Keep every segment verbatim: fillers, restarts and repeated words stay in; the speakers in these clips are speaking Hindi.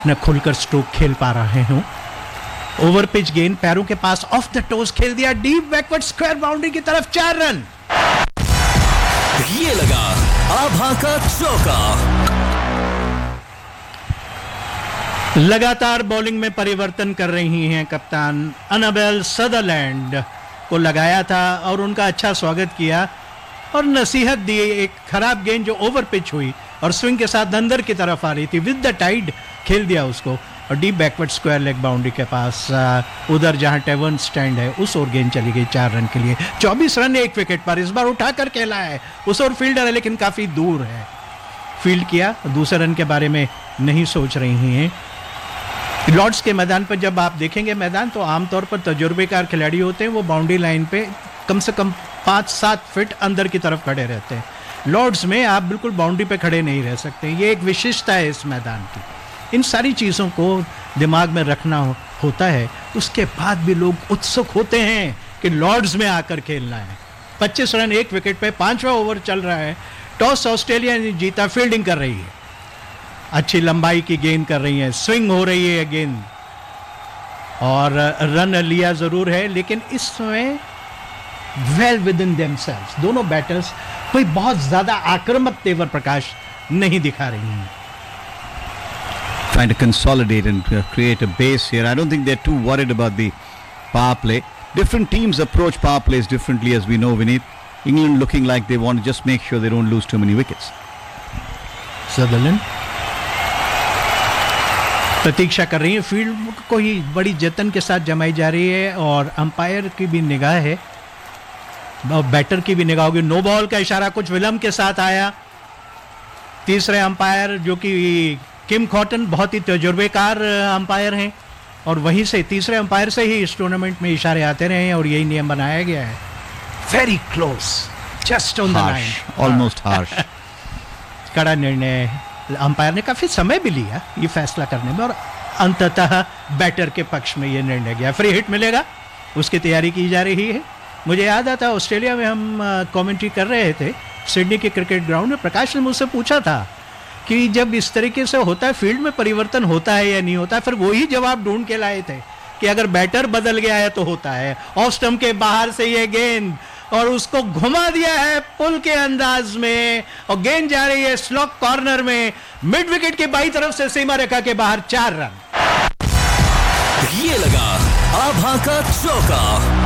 न खुलकर स्ट्रोक खेल पा रहे हो। ओवर पिच गेंद पैरों के पास ऑफ द टोज खेल दिया, डीप बैकवर्ड स्क्वायर बाउंड्री की तरफ, चार रन। ये लगा आभा का चौका। लगातार बॉलिंग में परिवर्तन कर रही हैं कप्तान अनाबेल सदरलैंड को लगाया था और उनका अच्छा स्वागत किया और नसीहत दी। एक खराब गेंद जो ओवर पिच हुई और स्विंग के साथ अंदर की तरफ आ रही थी, विद द टाइड खेल दिया उसको और deep backward square leg boundary के पास, उधर जहां टेवर्न स्टैंड है उस ओर गेंद चली गई चार रन के लिए। चौबीस रन एक विकेट पर, इस बार उठाकर खेला है। उस ओर फील्डर है लेकिन काफी दूर है, फील्ड किया। दूसरे रन के बारे में नहीं सोच रही हैं। लॉर्ड्स के मैदान पर जब आप देखेंगे मैदान, तो आमतौर पर तजुर्बेकार खिलाड़ी होते हैं, वो बाउंड्री लाइन पे कम से कम पाँच सात फीट अंदर की तरफ खड़े रहते हैं। लॉर्ड्स में आप बिल्कुल बाउंड्री पे खड़े नहीं रह सकते, ये एक विशेषता है इस मैदान की। इन सारी चीज़ों को दिमाग में रखना हो, होता है। उसके बाद भी लोग उत्सुक होते हैं कि लॉर्ड्स में आकर खेलना है। पच्चीस रन एक विकेट पे, पांचवा ओवर चल रहा है। टॉस ऑस्ट्रेलिया ने जीता, फील्डिंग कर रही है, अच्छी लंबाई की गेंद कर रही है, स्विंग हो रही है गेंद और रन लिया जरूर है, लेकिन इस समय वेल विद इन देमसेल्व्स दोनों बैटर्स कोई बहुत ज्यादा आक्रामक तेवर प्रकाश नहीं दिखा रही हैं। Trying to consolidate and uh, create a base here. I don't think they're too worried about the power play. Different teams approach power plays differently, as we know, Vineet. England looking like they want to just make sure they don't lose too many wickets. Sutherland प्रतीक्षा कर रही है, फील्ड को ही बड़ी जतन के साथ जमाई जा रही है और अंपायर की भी निगाह है, बैटर की भी निगाह होगी। नो बॉल का इशारा कुछ विलंब के साथ आया। तीसरे अंपायर जो कि किम कॉटन बहुत ही तजुर्बेकार अंपायर हैं और वहीं से तीसरे अंपायर से ही इस टूर्नामेंट में इशारे आते रहे हैं और यही नियम बनाया गया है। Very close, just on the line, almost harsh. कड़ा निर्णय, अंपायर ने काफी समय भी लिया ये फैसला करने में और अंततः बैटर के पक्ष में ये निर्णय गया। फ्री हिट मिलेगा, उसकी तैयारी की जा रही है। मुझे याद आता है ऑस्ट्रेलिया में हम कमेंट्री कर रहे थे सिडनी के क्रिकेट ग्राउंड में, प्रकाश ने मुझसे पूछा था कि जब इस तरीके से होता है फील्ड में परिवर्तन होता है या नहीं होता है, फिर वही जवाब ढूंढ के लाए थे कि अगर बैटर बदल गया है तो होता है। ऑफ स्टंप के बाहर से ये गेंद और उसको घुमा दिया है पुल के अंदाज में और गेंद जा रही है स्लॉक कॉर्नर में, मिड विकेट के बाई तरफ से सीमा रेखा के बाहर, चार रन। ये लगा आभा का चौका।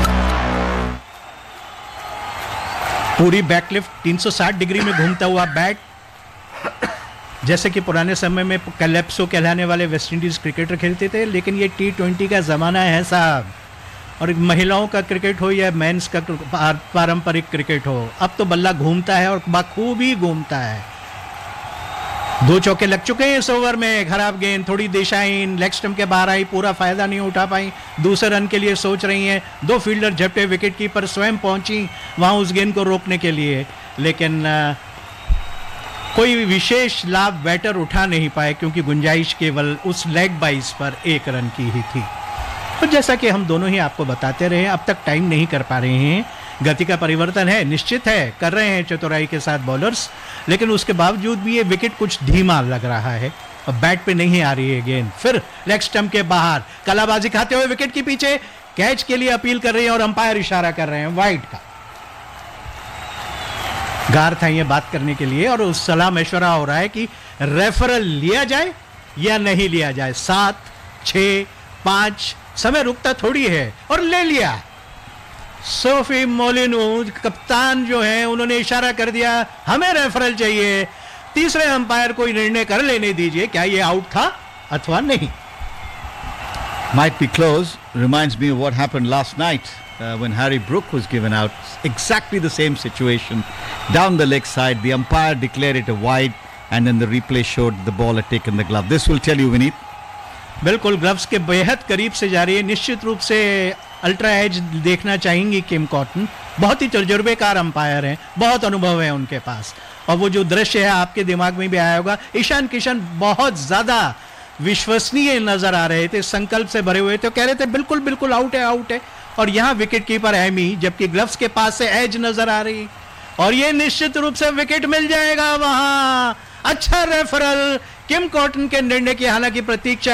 पूरी बैकलिफ्ट तीन सौ साठ डिग्री में घूमता हुआ बैट, जैसे कि पुराने समय में कैलेप्सो कहलाने वाले वेस्ट इंडीज क्रिकेटर खेलते थे, लेकिन ये टी ट्वेंटी का ज़माना है साहब, और महिलाओं का क्रिकेट हो या मेंस का पारंपरिक क्रिकेट हो, अब तो बल्ला घूमता है और बखूबी घूमता है। दो चौके लग चुके हैं इस ओवर में। खराब गेंद, थोड़ी दिशाहीन, लेग स्टंप के बाहर आई, पूरा फायदा नहीं उठा पाई। दूसरे रन के लिए सोच रही हैं, दो फील्डर झपटे, विकेट कीपर स्वयं पहुंची वहां उस गेंद को रोकने के लिए, लेकिन आ, कोई विशेष लाभ बैटर उठा नहीं पाए क्योंकि गुंजाइश केवल उस लेग बाइस पर एक रन की ही थी। तो जैसा कि हम दोनों ही आपको बताते रहे, अब तक टाइम नहीं कर पा रहे हैं। गति का परिवर्तन है, निश्चित है, कर रहे हैं चतुराई के साथ बॉलर्स, लेकिन उसके बावजूद भी ये विकेट कुछ धीमा लग रहा है और बैट पे नहीं आ रही है गेंद। फिर लेग स्टंप के बाहर कलाबाजी खाते हुए विकेट के पीछे कैच के लिए अपील कर रही है और अंपायर इशारा कर रहे हैं वाइड का। गार था ये बात करने के लिए और उस सलाह मशवरा हो रहा है कि रेफरल लिया जाए या नहीं लिया जाए। सात, छः, पाँच, समय रुकता थोड़ी है और ले लिया। सोफी मोलिनो कप्तान जो है उन्होंने इशारा कर दिया हमें रेफरल चाहिए, तीसरे अंपायर को निर्णय कर लेने दीजिए क्या ये आउट था अथवा नहीं। Might be close. Reminds me of what happened last night uh, when Harry Brook was given out. Exactly the same situation. Down the leg side, the umpire declared it a wide and then the replay showed the ball had taken the glove. This will tell you, Vineet. बिल्कुल ग्लव्स के बेहद करीब से जा रही है। निश्चित रूप से अल्ट्रा एज देखना चाहेंगी किम कॉटन, बहुत ही तजुर्बेकार अंपायर हैं, बहुत अनुभव है उनके पास। और वो जो दृश्य है आपके दिमाग में भी आया होगा, ईशान किशन बहुत ज्यादा विश्वसनीय नजर आ रहे थे, संकल्प से भरे हुए थे, कह रहे थे बिल्कुल बिल्कुल आउट है आउट है। और यहाँ विकेट कीपर एमी, जबकि ग्लव्स के पास से एज नजर आ रही और ये निश्चित रूप से विकेट मिल जाएगा वहां। अच्छा रेफरल किम कॉटन के निर्णय की हालांकि प्रतीक्षा